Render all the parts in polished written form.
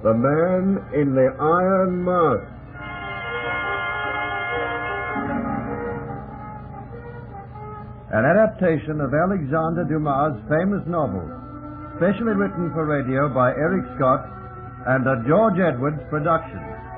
The Man in the Iron Mask. An adaptation of Alexander Dumas' famous novel, specially written for radio by Eric Scott and a George Edwards production.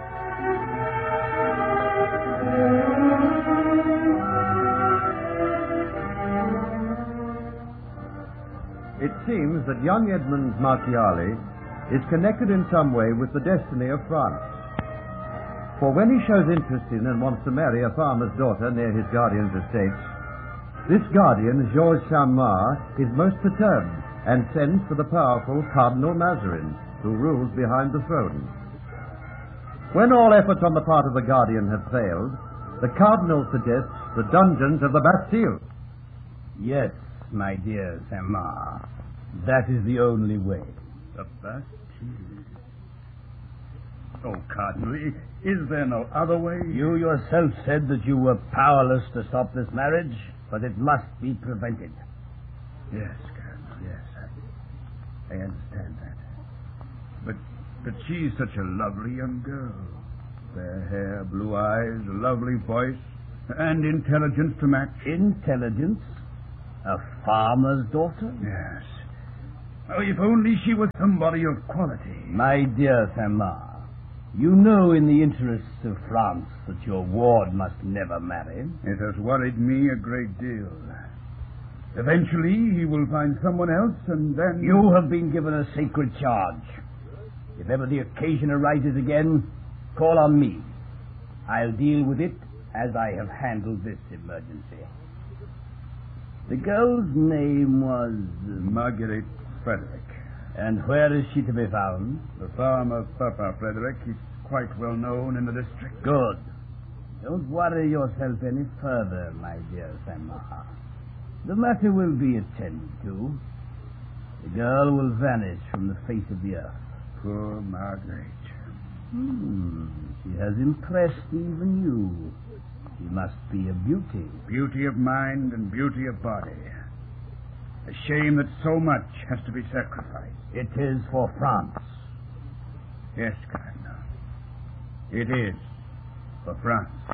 It seems that young Edmond Marchiali is connected in some way with the destiny of France. For when he shows interest in and wants to marry a farmer's daughter near his guardian's estates, this guardian, Georges Saint-Mars, is most perturbed and sends for the powerful Cardinal Mazarin, who rules behind the throne. When all efforts on the part of the guardian have failed, the Cardinal suggests the dungeons of the Bastille. Yes, my dear Saint-Mars, that is the only way. The Bastille. Oh, Cardinal, is there no other way? You yourself said that you were powerless to stop this marriage, but it must be prevented. Yes, Cardinal, yes. I understand that. But she's such a lovely young girl. Fair hair, blue eyes, a lovely voice, and intelligence to match. Intelligence? A farmer's daughter? Yes. Oh, if only she was somebody of quality. My dear Saint-Mars, you know in the interests of France that your ward must never marry. It has worried me a great deal. Eventually, he will find someone else, and then... You have been given a sacred charge. If ever the occasion arises again, call on me. I'll deal with it as I have handled this emergency. The girl's name was... Marguerite Frederick. And where is she to be found? The farm of Papa Frederick is quite well known in the district. Good. Don't worry yourself any further, my dear Saint-Mars. The matter will be attended to. The girl will vanish from the face of the earth. Poor Marguerite. She has impressed even you. She must be a beauty. Beauty of mind and beauty of body. A shame that so much has to be sacrificed. It is for France. Yes, Cardinal. It is for France.